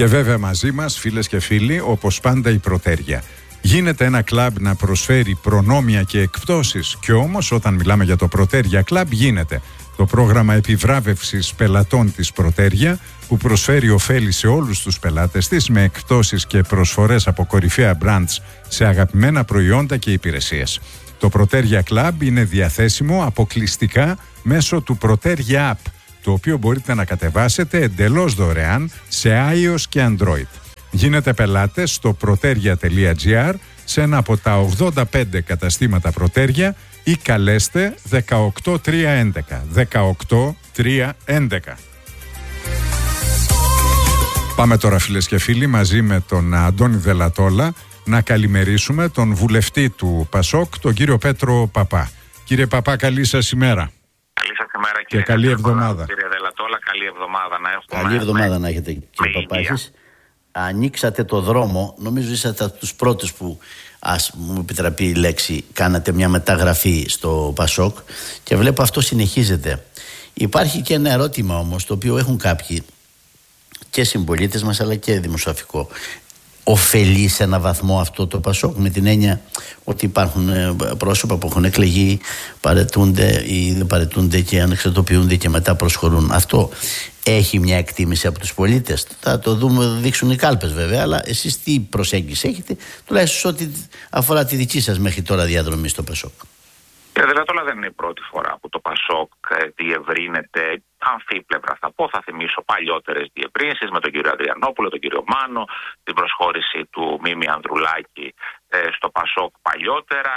Και βέβαια μαζί μας, φίλες και φίλοι, όπως πάντα η Πρωτέρια. Γίνεται ένα κλαμπ να προσφέρει προνόμια και εκπτώσεις, και όμως όταν μιλάμε για το Πρωτέρια Κλαμπ γίνεται το πρόγραμμα επιβράβευσης πελατών της Πρωτέρια, που προσφέρει ωφέλη σε όλους τους πελάτες της με εκπτώσεις και προσφορές από κορυφαία brands σε αγαπημένα προϊόντα και υπηρεσίες. Το Πρωτέρια Κλαμπ είναι διαθέσιμο αποκλειστικά μέσω του Πρωτέρια App, το οποίο μπορείτε να κατεβάσετε εντελώς δωρεάν σε iOS και Android. Γίνετε πελάτες στο proteria.gr σε ένα από τα 85 καταστήματα Πρωτέρια ή καλέστε 18311. 18311. Πάμε τώρα, φίλες και φίλοι, μαζί με τον Αντώνη Δελατόλα να καλημερίσουμε τον βουλευτή του Πασόκ, τον κύριο Πέτρο Παπά. Κύριε Παπά, καλή σας ημέρα. Καλή σας ημέρα, κύριε. Και καλή εβδομάδα. Κύριε Δελατόλα, καλή εβδομάδα να έχουμε. Καλή εβδομάδα να έχετε, κύριε Παπάκης. Ανοίξατε το δρόμο, νομίζω είσαστε από τους πρώτους που, ας μου επιτραπεί η λέξη, κάνατε μια μεταγραφή στο Πασόκ και βλέπω αυτό συνεχίζεται. Υπάρχει και ένα ερώτημα όμως, το οποίο έχουν κάποιοι και συμπολίτες μας αλλά και δημοσιογραφικό. Ωφελεί σε ένα βαθμό αυτό το Πασόκ, με την έννοια ότι υπάρχουν πρόσωπα που έχουν εκλεγεί, παρετούνται ή δεν παρετούνται και ανεξαρτοποιούνται και μετά προσχωρούν. Αυτό έχει μια εκτίμηση από τους πολίτες. Θα το δούμε, δείξουν οι κάλπες βέβαια, αλλά εσείς τι προσέγγιση έχετε, τουλάχιστον ό,τι αφορά τη δική σας μέχρι τώρα διαδρομή στο Πασόκ? Κύριε Δελατόλα, δεν είναι η πρώτη φορά που το Πασόκ διευρύνεται αμφίπλευρα. Θα πω, θα θυμίσω παλιότερες διευρύνσεις με τον κύριο Ανδριανόπουλο, τον κύριο Μάνο, την προσχώρηση του Μίμη Ανδρουλάκη στο Πασόκ παλιότερα.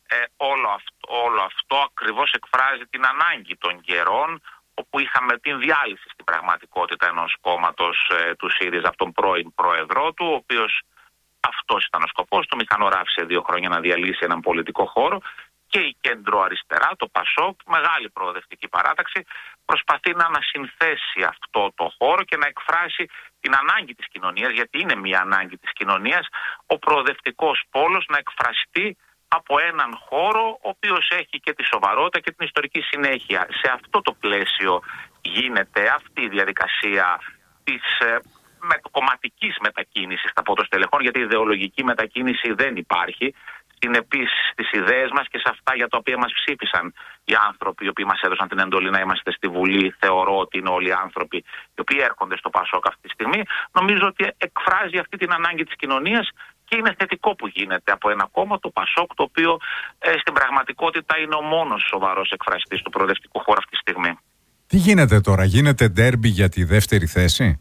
Όλο αυτό ακριβώς εκφράζει την ανάγκη των καιρών, όπου είχαμε την διάλυση στην πραγματικότητα ενός κόμματος του ΣΥΡΙΖΑ από τον πρώην πρόεδρό του, ο οποίος αυτός ήταν ο σκοπός του, μηχανογράφησε 2 χρόνια να διαλύσει έναν πολιτικό χώρο. Και η κέντρο-αριστερά, το Πασόκ, μεγάλη προοδευτική παράταξη, προσπαθεί να ανασυνθέσει αυτό το χώρο και να εκφράσει την ανάγκη της κοινωνίας, γιατί είναι μια ανάγκη της κοινωνίας, ο προοδευτικός πόλος να εκφραστεί από έναν χώρο ο οποίος έχει και τη σοβαρότητα και την ιστορική συνέχεια. Σε αυτό το πλαίσιο γίνεται αυτή η διαδικασία της κομματικής μετακίνησης, θα πω, των στελεχών, γιατί ιδεολογική μετακίνηση δεν υπάρχει. Συνεπείς στις ιδέες μας και σε αυτά για τα οποία μας ψήφισαν οι άνθρωποι οι οποίοι μας έδωσαν την εντολή να είμαστε στη Βουλή. Θεωρώ ότι είναι όλοι οι άνθρωποι οι οποίοι έρχονται στο Πασόκ αυτή τη στιγμή. Νομίζω ότι εκφράζει αυτή την ανάγκη της κοινωνίας και είναι θετικό που γίνεται από ένα κόμμα, το Πασόκ, το οποίο στην πραγματικότητα είναι ο μόνος σοβαρός εκφραστής του προοδευτικού χώρου αυτή τη στιγμή. Τι γίνεται τώρα, γίνεται ντέρμπι για τη δεύτερη θέση?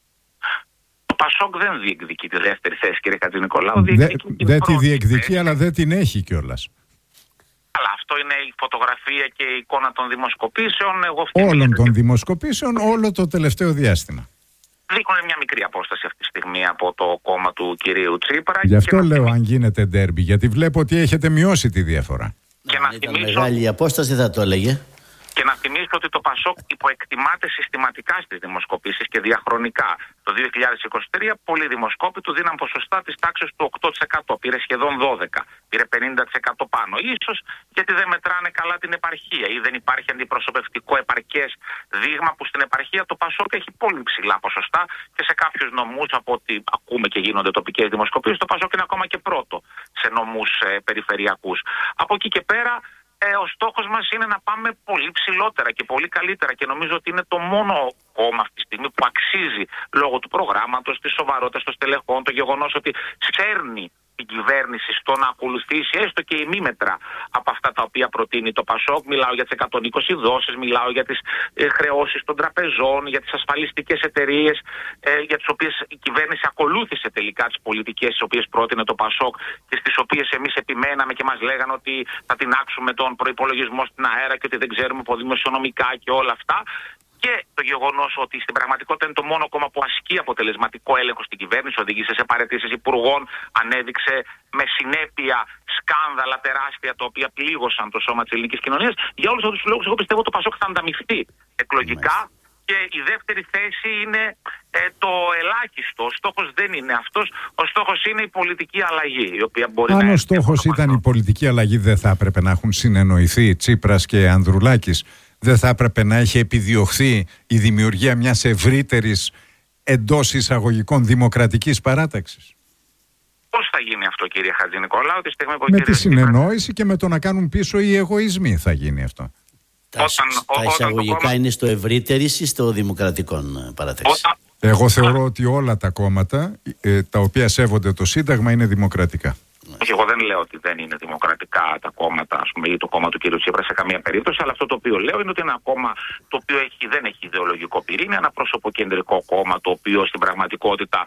Το Πασόκ δεν διεκδικεί τη δεύτερη θέση, κύριε Χατζηνικολάου. Δεν τη διεκδικεί, αλλά δεν την έχει κιόλας. Αλλά αυτό είναι η φωτογραφία και η εικόνα των δημοσκοπήσεων. Όλων των δημοσκοπήσεων, όλο το τελευταίο διάστημα. Δείχνουν μια μικρή απόσταση αυτή τη στιγμή από το κόμμα του κυρίου Τσίπρα. Γι' αυτό λέω αν γίνεται ντέρμπι, γιατί βλέπω ότι έχετε μειώσει τη διαφορά. Και αν ήταν μεγάλη η απόσταση θα το έλεγε. Και να θυμίσω ότι το Πασόκ υποεκτιμάται συστηματικά στις δημοσκοπήσεις και διαχρονικά. Το 2023 πολλοί δημοσκόποι του δίναν ποσοστά της τάξης του 8%. Πήρε σχεδόν 12%. Πήρε 50% πάνω. Ίσως γιατί δεν μετράνε καλά την επαρχία ή δεν υπάρχει αντιπροσωπευτικό επαρκές δείγμα, που στην επαρχία το Πασόκ έχει πολύ ψηλά ποσοστά και σε κάποιους νομούς, από ό,τι ακούμε και γίνονται τοπικές δημοσκοπήσεις, το Πασόκ είναι ακόμα και πρώτο σε νομούς περιφερειακούς. Από εκεί και πέρα, ο στόχος μας είναι να πάμε πολύ ψηλότερα και πολύ καλύτερα, και νομίζω ότι είναι το μόνο κόμμα αυτή τη στιγμή που αξίζει, λόγω του προγράμματος, της σοβαρότητας των στελεχών, το γεγονός ότι σέρνει την κυβέρνηση στο να ακολουθήσει έστω και ημίμετρα από αυτά τα οποία προτείνει το Πασόκ. Μιλάω για τις 120 δόσεις, μιλάω για τις χρεώσεις των τραπεζών, για τις ασφαλιστικές εταιρείες, για τις οποίες η κυβέρνηση ακολούθησε τελικά τις πολιτικές τις οποίες πρότεινε το Πασόκ και στις οποίες εμείς επιμέναμε και μας λέγανε ότι θα τινάξουμε τον προϋπολογισμό στην αέρα και ότι δεν ξέρουμε από δημοσιονομικά και όλα αυτά. Και το γεγονός ότι στην πραγματικότητα είναι το μόνο κόμμα που ασκεί αποτελεσματικό έλεγχο στην κυβέρνηση, οδήγησε σε παραιτήσεις υπουργών, ανέδειξε με συνέπεια σκάνδαλα τεράστια τα οποία πλήγωσαν το σώμα της ελληνικής κοινωνίας. Για όλους αυτούς τους λόγους, εγώ πιστεύω ότι το Πασόκ θα ανταμειφθεί εκλογικά. Και η δεύτερη θέση είναι το ελάχιστο. Ο στόχος δεν είναι αυτός. Ο στόχος είναι η πολιτική αλλαγή, η οποία μπορεί να. Αν ο στόχος ήταν η πολιτική αλλαγή, δεν θα έπρεπε να έχουν συνεννοηθεί Τσίπρας και Ανδρουλάκης? Δεν θα έπρεπε να έχει επιδιωχθεί η δημιουργία μιας ευρύτερης εντός εισαγωγικών δημοκρατικής παράταξης? Πώς θα γίνει αυτό, κύριε Χατζηνικολάου, τη στιγμή που με τη συνεννόηση και με το να κάνουν πίσω οι εγωισμοί θα γίνει αυτό. Τα εισαγωγικά είναι στο ευρύτερης ή στο δημοκρατικών παράταξη? Εγώ θεωρώ ότι όλα τα κόμματα τα οποία σέβονται το Σύνταγμα είναι δημοκρατικά. Όχι, εγώ δεν λέω ότι δεν είναι δημοκρατικά τα κόμματα, ας πούμε, ή το κόμμα του κ. Τσίπρα σε καμία περίπτωση, αλλά αυτό το οποίο λέω είναι ότι είναι ένα κόμμα το οποίο δεν έχει ιδεολογικό πυρήνα, ένα προσωποκεντρικό κόμμα το οποίο στην πραγματικότητα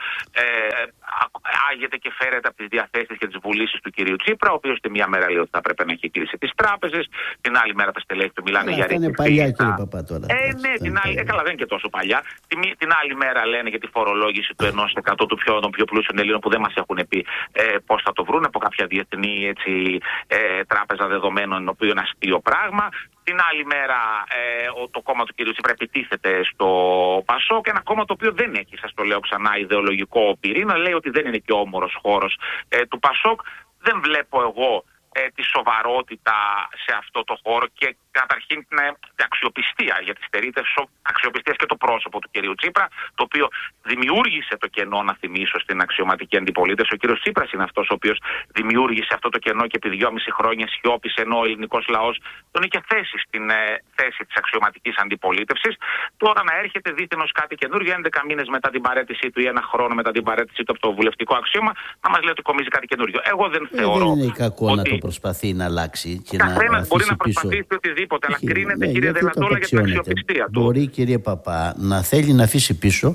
άγεται και φέρεται από τις διαθέσεις και τις βουλήσεις του κ. Τσίπρα, ο οποίος τη μία μέρα λέει ότι θα πρέπει να έχει κλείσει τις τράπεζες, την άλλη μέρα τα στελέχη του μιλάνε για ρήξη. Είναι παλιά, κύριε Παπά, τώρα. Ναι, την άλλη, καλά, δεν είναι και τόσο παλιά. Την άλλη μέρα λένε για τη φορολόγηση του 1% των πιο πλούσιων Ελλήνων που δεν μας έχουν πει πώς θα το βρουν από κάποια διεθνή τράπεζα δεδομένων, το οποίο είναι αστείο πράγμα. Την άλλη μέρα το κόμμα του κ. Τσίπρα επιτίθεται στο Πασόκ, ένα κόμμα το οποίο δεν έχει, σας το λέω ξανά, ιδεολογικό πυρήνα. Λέει ότι δεν είναι και όμορος χώρος του Πασόκ. Δεν βλέπω εγώ τη σοβαρότητα σε αυτό το χώρο και καταρχήν την αξιοπιστία, γιατί στερείται αξιοπιστία και το πρόσωπο του κ. Τσίπρα, το οποίο δημιούργησε το κενό, να θυμίσω, στην αξιωματική αντιπολίτευση. Ο κ. Τσίπρας είναι αυτός ο οποίος δημιούργησε αυτό το κενό και επί 2,5 χρόνια σιώπησε, ενώ ο ελληνικός λαός τον είχε θέσει στην θέση της αξιωματικής αντιπολίτευσης. Τώρα να έρχεται δίθεν ως κάτι καινούργιο, 11 μήνες μετά την παραίτησή του ή ένα χρόνο μετά την παραίτησή του από το βουλευτικό αξίωμα, να μας λέει ότι κομίζει κάτι καινούργιο. Εγώ δεν θεωρώ. Δεν είναι κακό ότι να το προσπαθεί να αλλάξει και να μπορεί να πίσω. Προσπαθήσει οτιδήποτε, αλλά κρίνεται, κύριε Δελατόλα, για την αξιοπιστία του. Μπορεί, κύριε Παπά, να θέλει να αφήσει πίσω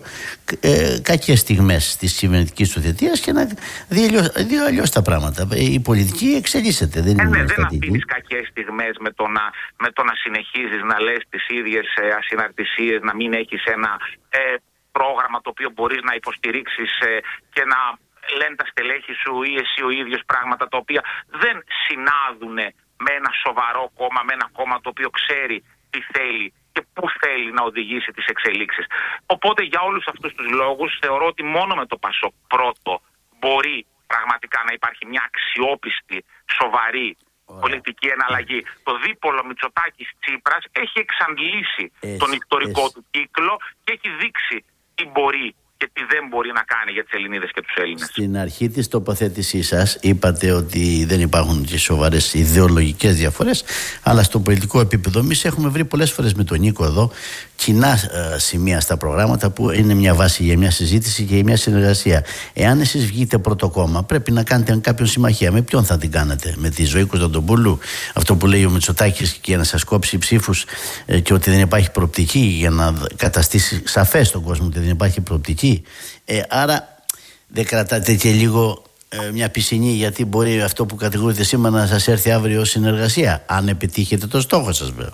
κακές στιγμές της κυβερνητικής του θητείας και να δει αλλιώς τα πράγματα. Η πολιτική εξελίσσεται, δεν είναι δεν αφήνεις κακές στιγμές με το να συνεχίζεις να λες τις ίδιες ασυναρτησίες, να μην έχεις ένα πρόγραμμα το οποίο μπορείς να υποστηρίξεις και να λένε τα στελέχη σου ή εσύ ο ίδιος πράγματα τα οποία δεν συνάδουν με ένα σοβαρό κόμμα, με ένα κόμμα το οποίο ξέρει τι θέλει και πού θέλει να οδηγήσει τις εξελίξεις. Οπότε για όλους αυτούς τους λόγους θεωρώ ότι μόνο με το Πασόκ πρώτο μπορεί πραγματικά να υπάρχει μια αξιόπιστη, σοβαρή πολιτική εναλλαγή. Το δίπολο Μητσοτάκης-Τσίπρας έχει εξαντλήσει τον ιστορικό του κύκλο και έχει δείξει τι μπορεί και τι δεν μπορεί να κάνει για τις Ελληνίδες και τους Έλληνες. Στην αρχή της τοποθέτησής σας είπατε ότι δεν υπάρχουν και σοβαρές ιδεολογικές διαφορές, αλλά στο πολιτικό επίπεδο εμείς έχουμε βρει πολλές φορές με τον Νίκο εδώ κοινά σημεία στα προγράμματα που είναι μια βάση για μια συζήτηση και για μια συνεργασία. Εάν εσείς βγείτε πρώτο κόμμα, πρέπει να κάνετε κάποιον συμμαχία. Με ποιον θα την κάνετε? Με τη Ζωή Κωνσταντοπούλου, αυτό που λέει ο Μητσοτάκης, και να σας κόψει ψήφους και ότι δεν υπάρχει προοπτική, για να καταστήσει σαφές στον κόσμο ότι δεν υπάρχει προοπτική? Άρα δεν κρατάτε και λίγο μια πισινή, γιατί μπορεί αυτό που κατηγορείτε σήμερα να σας έρθει αύριο συνεργασία, αν επιτύχετε το στόχο σας, βέβαια.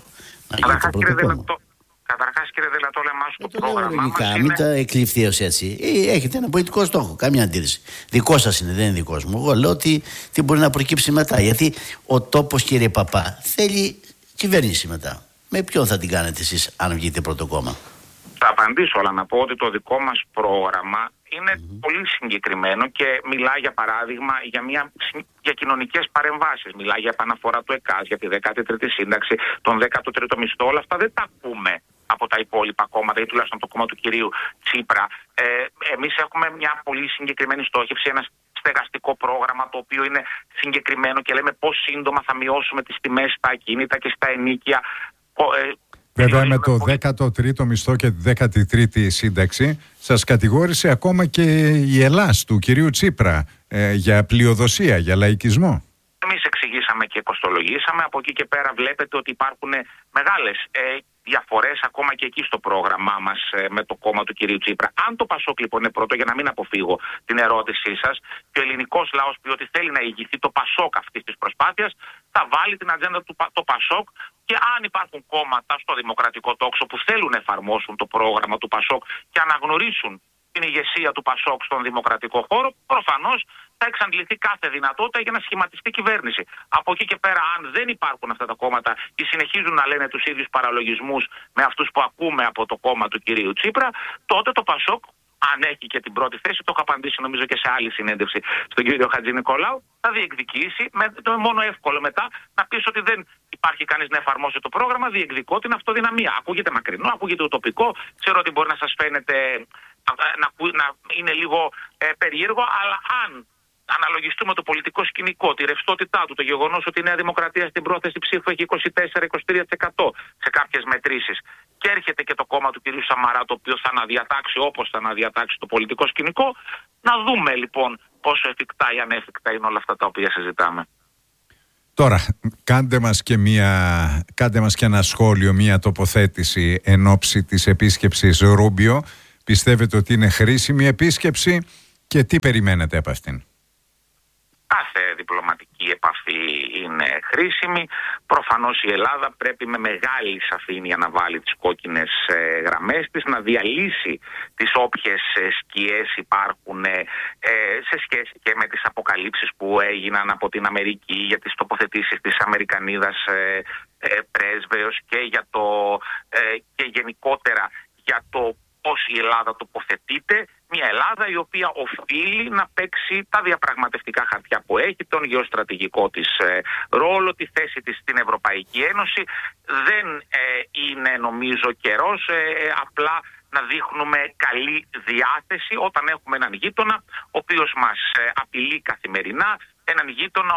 Καταρχάς, κύριε Δελατόλα, εμάς το πρόγραμμά μας είναι... Μην τα εκλειφθεί ως έτσι. Έχετε ένα πολιτικό στόχο, καμία αντίρρηση. Δικό σας είναι, δεν είναι δικός μου. Εγώ λέω ότι τι μπορεί να προκύψει μετά. Γιατί ο τόπος, κύριε Παπά, θέλει κυβέρνηση μετά. Με ποιον θα την κάνετε εσείς, αν βγείτε πρώτο κόμμα? Θα απαντήσω, αλλά να πω ότι το δικό μας πρόγραμμα είναι πολύ συγκεκριμένο και μιλάει, για παράδειγμα, για κοινωνικές παρεμβάσεις. Μιλάει για επαναφορά του ΕΚΑΣ, για τη 13η σύνταξη, τον 13ο μισθό. Όλα αυτά δεν τα ακούμε από τα υπόλοιπα κόμματα ή τουλάχιστον το κόμμα του κυρίου Τσίπρα. Εμείς έχουμε μια πολύ συγκεκριμένη στόχευση, ένα στεγαστικό πρόγραμμα το οποίο είναι συγκεκριμένο και λέμε πώς σύντομα θα μειώσουμε τις τιμές στα ακίνητα και στα ενοίκια. Βέβαια, με το 13ο μισθό και τη 13η σύνταξη σας κατηγόρησε ακόμα και η Ελλάς του κυρίου Τσίπρα για πλειοδοσία, για λαϊκισμό. Εμείς εξηγήσαμε και κοστολογήσαμε. Από εκεί και πέρα βλέπετε ότι υπάρχουν μεγάλες διαφορές ακόμα και εκεί στο πρόγραμμά μας με το κόμμα του κυρίου Τσίπρα. Αν το Πασόκ λοιπόν είναι πρώτο, για να μην αποφύγω την ερώτησή σας, και ο ελληνικός λαός πει ότι θέλει να ηγηθεί το Πασόκ αυτής της προσπάθειας, θα βάλει την ατζέντα του το Πασόκ. Και αν υπάρχουν κόμματα στο δημοκρατικό τόξο που θέλουν να εφαρμόσουν το πρόγραμμα του Πασόκ και αναγνωρίσουν την ηγεσία του Πασόκ στον δημοκρατικό χώρο, προφανώς θα εξαντληθεί κάθε δυνατότητα για να σχηματιστεί κυβέρνηση. Από εκεί και πέρα, αν δεν υπάρχουν αυτά τα κόμματα και συνεχίζουν να λένε τους ίδιους παραλογισμούς με αυτούς που ακούμε από το κόμμα του κυρίου Τσίπρα, τότε το Πασόκ, αν έχει και την πρώτη θέση, το έχω απαντήσει νομίζω και σε άλλη συνέντευξη στον κύριο Χατζηνικολάου, θα διεκδικήσει με το μόνο εύκολο μετά να πεις ότι δεν υπάρχει κανείς να εφαρμόσει το πρόγραμμα, διεκδικώ την αυτοδυναμία. Ακούγεται μακρινό, ακούγεται ουτοπικό, ξέρω ότι μπορεί να σας φαίνεται να είναι λίγο περίεργο, αλλά αν αναλογιστούμε το πολιτικό σκηνικό, τη ρευστότητά του, το γεγονός ότι η Νέα Δημοκρατία στην πρόθεση ψήφου έχει 24-23% σε κάποιες μετρήσεις, και έρχεται και το κόμμα του κ. Σαμαρά, το οποίο θα αναδιατάξει όπως θα αναδιατάξει το πολιτικό σκηνικό, να δούμε λοιπόν πόσο εφικτά ή ανέφικτα είναι όλα αυτά τα οποία συζητάμε. Τώρα, κάντε μας και ένα σχόλιο, μια τοποθέτηση εν ώψη της επίσκεψης Ρούμπιο. Πιστεύετε ότι είναι χρήσιμη επίσκεψη και τι περιμένετε από αυτήν? Κάθε διπλωματική επαφή είναι χρήσιμη. Προφανώς η Ελλάδα πρέπει με μεγάλη σαφήνεια να βάλει τις κόκκινες γραμμές της, να διαλύσει τις όποιες σκιές υπάρχουν σε σχέση και με τις αποκαλύψεις που έγιναν από την Αμερική για τις τοποθετήσεις της Αμερικανίδας πρέσβεως και γενικότερα για το πώς η Ελλάδα τοποθετείται. Μια Ελλάδα η οποία οφείλει να παίξει τα διαπραγματευτικά χαρτιά που έχει, τον γεωστρατηγικό της ρόλο, τη θέση της στην Ευρωπαϊκή Ένωση. Δεν είναι νομίζω καιρός απλά να δείχνουμε καλή διάθεση όταν έχουμε έναν γείτονα ο οποίος μας απειλεί καθημερινά, έναν γείτονα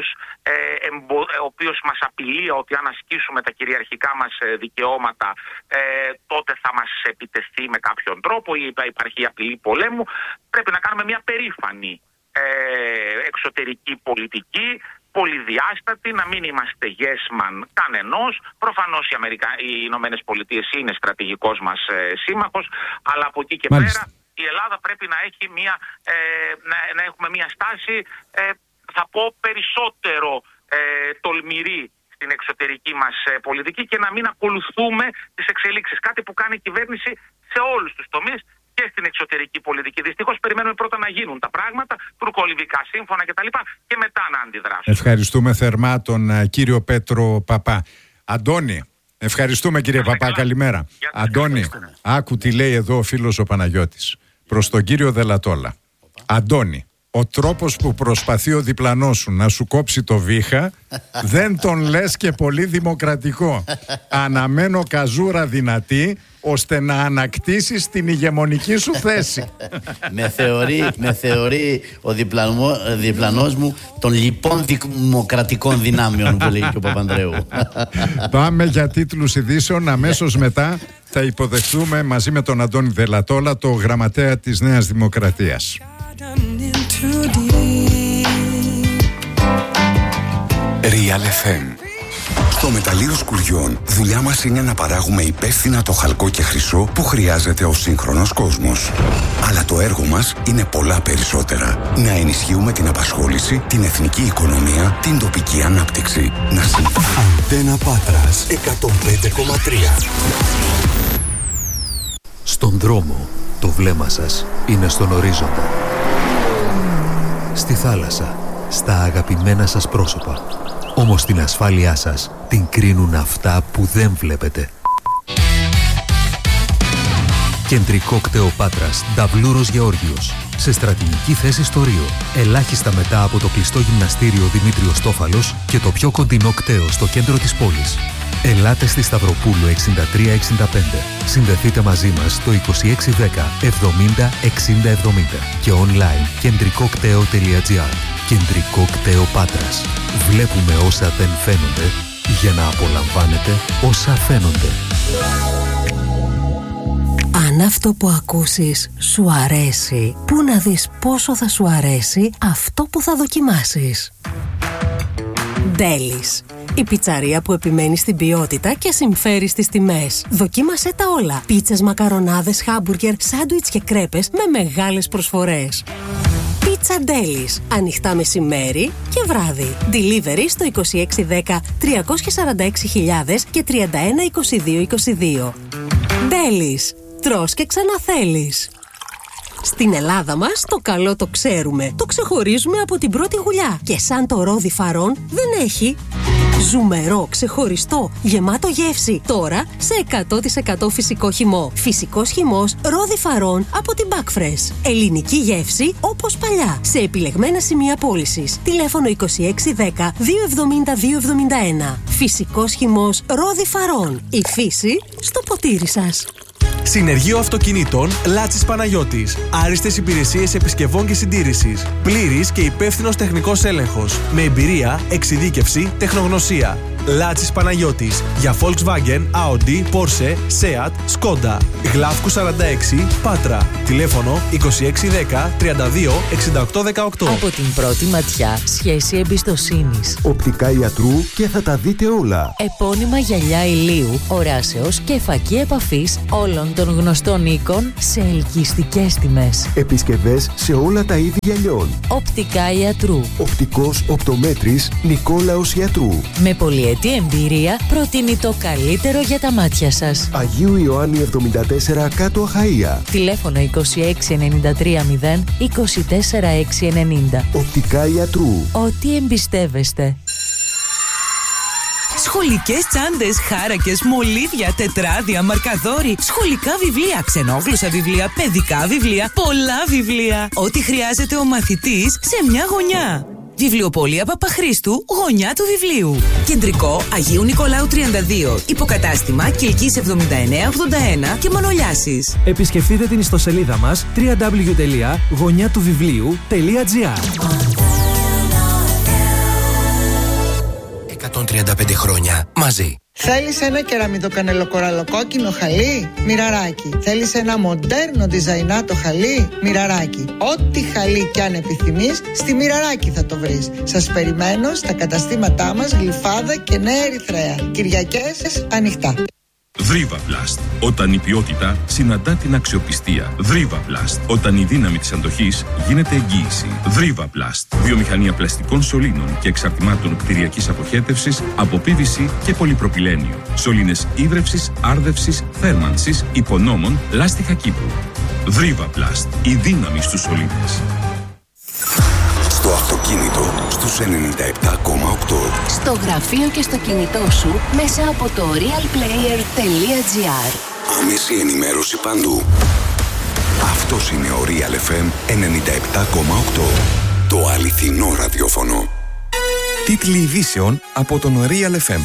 ο οποίος μας απειλεί ότι αν ασκήσουμε τα κυριαρχικά μας δικαιώματα τότε θα μας επιτεθεί με κάποιον τρόπο ή υπάρχει απειλή πολέμου. Πρέπει να κάνουμε μια περήφανη εξωτερική πολιτική, πολυδιάστατη, να μην είμαστε yes man κανενός. Προφανώς οι Ηνωμένες Πολιτείες είναι στρατηγικός μας σύμμαχος, αλλά από εκεί και πέρα η Ελλάδα πρέπει να έχει να έχουμε μια στάση, θα πω, περισσότερο τολμηρή στην εξωτερική μας πολιτική και να μην ακολουθούμε τις εξελίξεις. Κάτι που κάνει η κυβέρνηση σε όλους τους τομείς και στην εξωτερική πολιτική. Δυστυχώς περιμένουμε πρώτα να γίνουν τα πράγματα, τουρκολιβικά σύμφωνα κτλ. Και μετά να αντιδράσουμε. Ευχαριστούμε θερμά τον κύριο Πέτρο Παπά. Αντώνη, ευχαριστούμε κύριε Παπά, καλημέρα. Αντώνη, άκου τι λέει εδώ ο φίλος ο Παναγιώτης προς τον κύριο Δελατόλα. Αντώνη, ο τρόπος που προσπαθεί ο διπλανός σου να σου κόψει το βήχα δεν τον λες και πολύ δημοκρατικό. Αναμένω καζούρα δυνατή ώστε να ανακτήσεις την ηγεμονική σου θέση. με θεωρεί ο διπλανός μου των λοιπόν δημοκρατικών δυνάμεων που λέει και ο Παπανδρέου. Πάμε για τίτλους ειδήσεων. Αμέσως μετά θα υποδεχθούμε μαζί με τον Αντώνη Δελατόλα, το γραμματέα της Νέας Δημοκρατίας. Real FM. Στο μεταλλείο σκουριών, δουλειά μας είναι να παράγουμε υπεύθυνα το χαλκό και χρυσό που χρειάζεται ο σύγχρονος κόσμος. Αλλά το έργο μας είναι πολλά περισσότερα. Να ενισχύουμε την απασχόληση, την εθνική οικονομία, την τοπική ανάπτυξη. Να Αντένα Πάτρας 105,3. Στον δρόμο, το βλέμμα σας είναι στον ορίζοντα. Στη θάλασσα, στα αγαπημένα σας πρόσωπα. Όμως την ασφάλειά σας την κρίνουν αυτά που δεν βλέπετε. Κεντρικό κτέο Πάτρας, Νταβλούρος Γεώργιος. Σε στρατηγική θέση στο Ρίο. Ελάχιστα μετά από το κλειστό γυμναστήριο Δημήτριος Τόφαλος και το πιο κοντινό κτέο στο κέντρο της πόλης. Ελάτε στη Σταυροπούλου 6365. Συνδεθείτε μαζί μας στο 2610 70 60 70 και online κεντρικοκτέο.gr. Κεντρικό κτέο Πάτρας. Βλέπουμε όσα δεν φαίνονται για να απολαμβάνετε όσα φαίνονται. Αν αυτό που ακούσεις σου αρέσει, πού να δεις πόσο θα σου αρέσει αυτό που θα δοκιμάσεις. Ντέλις. Η πιτσαρία που επιμένει στην ποιότητα και συμφέρει στις τιμές. Δοκίμασέ τα όλα. Πίτσες, μακαρονάδες, χάμπουργκερ, σάντουιτς και κρέπες με μεγάλες προσφορές. Πίτσα Ντέλις. Ανοιχτά μεσημέρι και βράδυ. Delivery στο 2610 346.000 και 312222. Ντέλις. Τρως και ξαναθέλεις. Στην Ελλάδα μας το καλό το ξέρουμε. Το ξεχωρίζουμε από την πρώτη γουλιά. Και σαν το ρόδι φαρών δεν έχει. Ζουμερό, ξεχωριστό, γεμάτο γεύση. Τώρα σε 100% φυσικό χυμό. Φυσικός χυμός ρόδι φαρών από την Backfresh. Ελληνική γεύση όπως παλιά. Σε επιλεγμένα σημεία πώλησης. Τηλέφωνο 2610 270 271. Φυσικός χυμός ρόδι φαρών. Η φύση στο ποτήρι σας. Συνεργείο Αυτοκινήτων Λάτσης Παναγιώτης. Άριστες υπηρεσίες επισκευών και συντήρησης. Πλήρης και υπεύθυνος τεχνικός έλεγχος. Με εμπειρία, εξειδίκευση, τεχνογνωσία. Λάτσης Παναγιώτης. Για Volkswagen, Audi, Porsche, Seat, Skoda. Γλάφκου 46, Πάτρα. Τηλέφωνο 2610 32 68 18. Από την πρώτη ματιά, σχέση εμπιστοσύνης. Οπτικά Ιατρού και θα τα δείτε όλα. Επώνυμα γυαλιά ηλίου, οράσεως και φακή επαφής όλων των γνωστών οίκων σε ελκυστικές τιμές. Επισκευές σε όλα τα είδη γυαλιών. Οπτικά Ιατρού. Οπτικός οπτομέτρης Νικόλαος Ιατρού. Με πολυετή εμπειρία προτείνει το καλύτερο για τα μάτια σας. Αγίου Ιωάννη 74 κάτω Αχαΐα. Τηλέφωνο 2693 0 24 690. Οπτικά Ιατρού. Ό,τι εμπιστεύεστε. Σχολικές τσάντες, χάρακες, μολύβια, τετράδια, μαρκαδόροι, σχολικά βιβλία, ξενόγλωσσα βιβλία, παιδικά βιβλία, πολλά βιβλία. Ό,τι χρειάζεται ο μαθητής σε μια γωνιά. Βιβλιοπωλεία Παπαχρήστου, γωνιά του βιβλίου. Κεντρικό Αγίου Νικολάου 32. Υποκατάστημα Κιλκής 7981 και Μανολιάσης. Επισκεφτείτε την ιστοσελίδα μας www.γωνιάτουβιβλίου.gr. 135 χρόνια μαζί. Θέλεις ένα κεραμιδοκανελοκοραλοκόκκινο χαλί? Μοιραράκι. Θέλεις ένα μοντέρνο διζαϊνάτο χαλί? Μοιραράκι. Ό,τι χαλί κι αν επιθυμείς, στη Μοιραράκι θα το βρεις. Σας περιμένω στα καταστήματά μας Γλυφάδα και Νέα Ερυθρέα. Κυριακές ανοιχτά. Δρίβαπλαστ. Όταν η ποιότητα συναντά την αξιοπιστία. Δρίβαπλαστ. Όταν η δύναμη της αντοχής γίνεται εγγύηση. Δρίβαπλαστ. Βιομηχανία πλαστικών σωλήνων και εξαρτημάτων κτηριακής αποχέτευσης από PVC και πολυπροπυλένιο. Σωλήνες ίδρευσης, άρδευσης, θέρμανσης, υπονόμων, λάστιχα Κύπρου. Δρίβαπλαστ. Η δύναμη στους σωλήνες. Στο αυτοκίνητο στους 97,8. Στο γραφείο και στο κινητό σου μέσα από το realplayer.gr. Άμεση ενημέρωση παντού. Αυτός είναι ο Real FM 97,8. Το αληθινό ραδιόφωνο. Τίτλοι ειδήσεων από τον Real FM.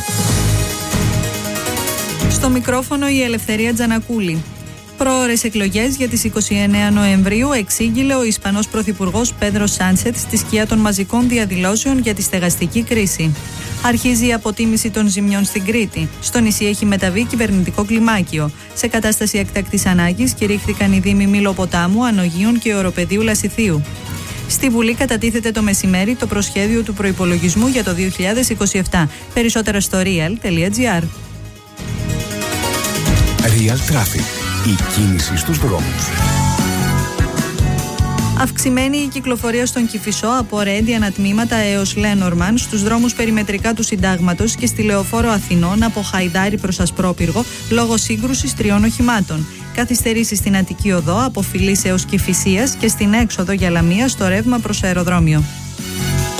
Στο μικρόφωνο η Ελευθερία Τζανακούλη. Προώρες εκλογές για τις 29 Νοεμβρίου εξήγηλε ο Ισπανός Πρωθυπουργός Πέντρο Σάντσετ στη σκιά των μαζικών διαδηλώσεων για τη στεγαστική κρίση. Αρχίζει η αποτίμηση των ζημιών στην Κρήτη. Στο νησί έχει μεταβεί κυβερνητικό κλιμάκιο. Σε κατάσταση έκτακτης ανάγκης κηρύχθηκαν οι δήμοι Μήλο-Ποτάμου, Ανογίων και Οροπεδίου Λασιθίου. Στη Βουλή κατατίθεται το μεσημέρι το προσχέδιο του προϋπολογισμού για το 2027. Περισσότερα στο real.gr. Real Traffic. Η κίνηση στους δρόμους. Αυξημένη η κυκλοφορία στον Κηφισό από Ρέντι ανατμήματα έως Λένορμαν, στους δρόμους περιμετρικά του Συντάγματος και στη Λεωφόρο Αθηνών από Χαϊδάρι προς Ασπρόπυργο λόγω σύγκρουσης 3 οχημάτων. Καθυστερήσεις στην Αττική Οδό από Φιλής έως Κηφισίας και στην έξοδο για Λαμία στο ρεύμα προς αεροδρόμιο.